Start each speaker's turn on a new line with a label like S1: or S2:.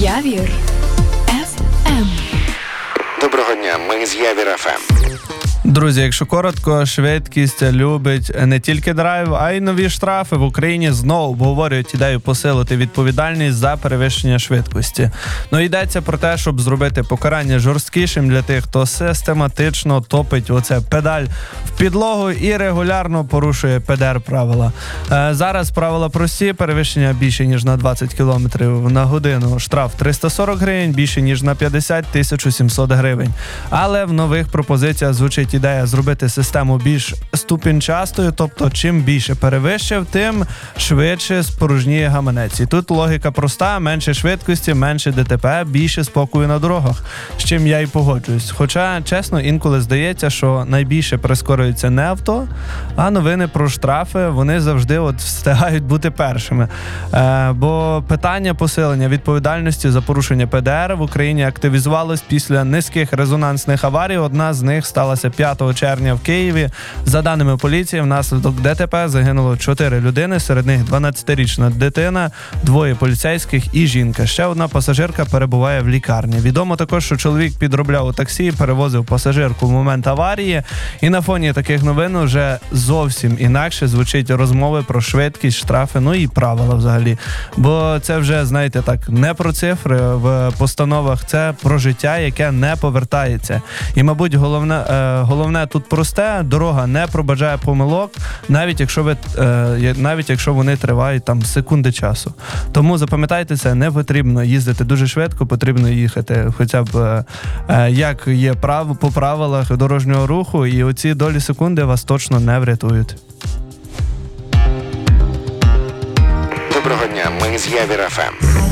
S1: Явір FM.
S2: Доброго дня, ми з Явір FM.
S3: Друзі, якщо коротко, швидкість любить не тільки драйв, а й нові штрафи. В Україні знову обговорюють ідею посилити відповідальність за перевищення швидкості. Йдеться про те, щоб зробити покарання жорсткішим для тих, хто систематично топить оце педаль в підлогу і регулярно порушує ПДР правила. Зараз правила прості: перевищення більше ніж на 20 км на годину штраф 340 гривень, більше ніж на 50 – 1700 гривень. Але в нових пропозиціях звучить ідея зробити систему більш ступінчастою, тобто чим більше перевищив, тим швидше спорожніє гаманець. І тут логіка проста: менше швидкості, менше ДТП, більше спокою на дорогах, з чим я й погоджуюсь. Хоча, чесно, інколи здається, що найбільше прискорюється не авто, а новини про штрафи, вони завжди встигають бути першими. Бо питання посилення відповідальності за порушення ПДР в Україні активізувалось після низьких резонансних аварій. Одна з них сталася 5 червня в Києві. За даними поліції, внаслідок ДТП загинуло 4 людини, серед них 12-річна дитина, 2 поліцейських і жінка. Ще одна пасажирка перебуває в лікарні. Відомо також, що чоловік підробляв у таксі і перевозив пасажирку в момент аварії. І на фоні таких новин вже зовсім інакше звучить розмови про швидкість, штрафи, і правила взагалі. Бо це вже, знаєте, так, не про цифри в постановах, це про життя, яке не повертається. І, мабуть, головне тут просте: дорога не пробачає помилок, навіть якщо вони тривають там секунди часу. Тому запам'ятайте це, не потрібно їздити дуже швидко, потрібно їхати хоча б як є по правилах дорожнього руху, і оці долі секунди вас точно не врятують.
S2: Доброго дня, ми з Явір FM.